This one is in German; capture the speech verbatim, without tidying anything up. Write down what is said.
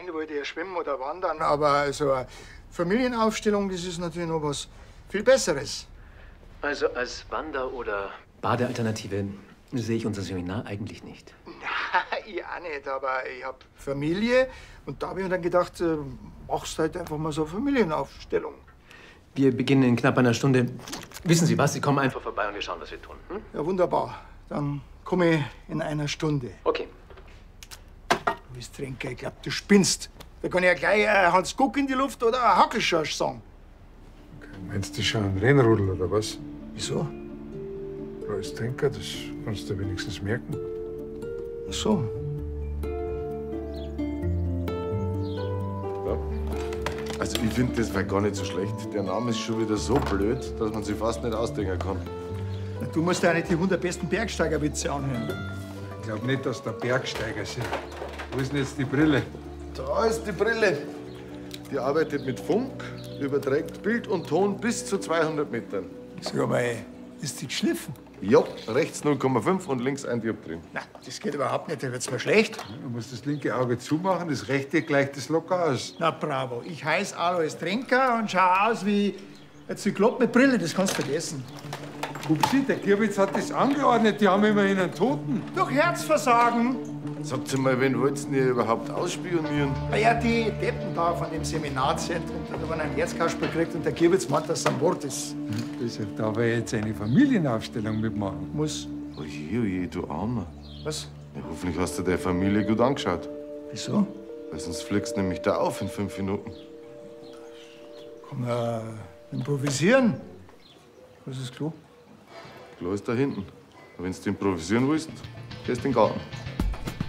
eigentlich wollte ich ja schwimmen oder wandern, aber so eine Familienaufstellung, das ist natürlich noch was viel Besseres. Also als Wander- oder Badealternative sehe ich unser Seminar eigentlich nicht. Na, ich auch nicht, aber ich hab Familie und da habe ich mir dann gedacht, äh, machst halt einfach mal so eine Familienaufstellung. Wir beginnen in knapp einer Stunde. Wissen Sie was? Sie kommen einfach vorbei und wir schauen, was wir tun. Hm? Ja, wunderbar. Dann komme ich in einer Stunde. Okay. Du bist Trinker, ich glaub, du spinnst. Da kann ich ja gleich äh, Hans Guck in die Luft oder ein Hackelschorsch sagen. Okay, meinst du schon ein Rennrudel oder was? Wieso? Du als Trinker, das kannst du wenigstens merken. Ach so. Ja. Also ich finde, das war gar nicht so schlecht. Der Name ist schon wieder so blöd, dass man sich fast nicht ausdenken kann. Na, du musst ja nicht die hundert besten Bergsteigerwitze anhören. Ich glaube nicht, dass da Bergsteiger sind. Wo ist denn jetzt die Brille? Da ist die Brille. Die arbeitet mit Funk, überträgt Bild und Ton bis zu zweihundert Metern. Sag mal, ist die geschliffen? Ja, rechts null Komma fünf und links ein Dioptrien. Na, das geht überhaupt nicht, da wird's mir schlecht. Du musst das linke Auge zumachen, das rechte gleicht das locker aus. Na bravo, ich heiße Alois Trinker und schau aus wie ein Zyklop mit Brille, das kannst du vergessen. Pupsi, der Kirwitz hat das angeordnet, die haben immerhin einen Toten. Durch Herzversagen. Sagt mal, wen wollt's denn ihr überhaupt ausspionieren? Na ja, die Deppen da von dem Seminarzentrum, da haben einen Herzkasperl gekriegt und der Kirwitz meint, dass es an Bord ist. Deshalb darf er jetzt eine Familienaufstellung mitmachen. Muss. Oje, oje, du Armer. Was? Ja, hoffentlich hast du deine Familie gut angeschaut. Wieso? Weil sonst fliegst du nämlich da auf in fünf Minuten. Kann man improvisieren? Was ist das Klo? Klar ist da hinten. Und wenn du improvisieren willst, gehst in den Garten.